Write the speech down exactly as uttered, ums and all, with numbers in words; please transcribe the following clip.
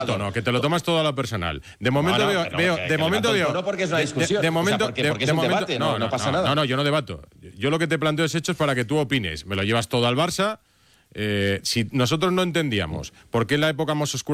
tono, que te lo tomas todo a lo personal. De momento Bueno, veo, pero veo que- de que momento levanta un veo, tono porque es una de- discusión. De, de O sea, momento, porque- de- porque es de un momento- debate, no- no pasa nada. No, no, yo no debato. Yo lo que te planteo es hechos para que tú opines. Me lo llevas todo al Barça. Eh, si nosotros no entendíamos por qué en la época más oscura